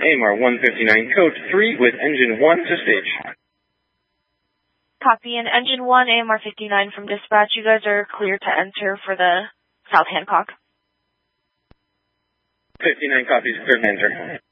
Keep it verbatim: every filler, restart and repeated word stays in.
A M R one fifty-nine, code three with engine one to stage. Copy, and engine one, A M R fifty-nine from dispatch. You guys are clear to enter for the South Hancock. fifty-nine copies, clear to enter.